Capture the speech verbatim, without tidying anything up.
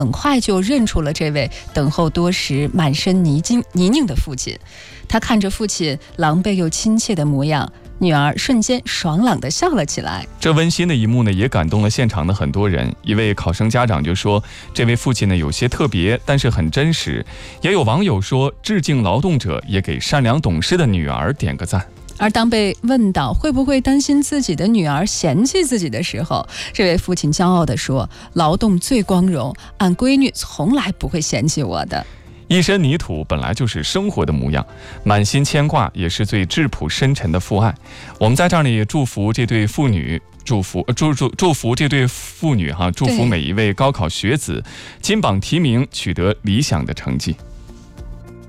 很快就认出了这位等候多时、满身泥泞泥泞的父亲。他看着父亲狼狈又亲切的模样，女儿瞬间爽朗地笑了起来。 这温馨的一幕呢，也感动了现场的很多人。一位考生家长就说，这位父亲呢有些特别，但是很真实。也有网友说，致敬劳动者，也给善良懂事的女儿点个赞。 而当被问到会不会担心自己的女儿嫌弃自己的时候，这位父亲骄傲地说，劳动最光荣，俺闺女从来不会嫌弃我的。 一身泥土本来就是生活的模样，满心牵挂也是最质朴深沉的父爱。我们在这儿呢也祝福这对父女，祝福祝祝祝福这对父女哈，祝福每一位高考学子金榜题名，取得理想的成绩。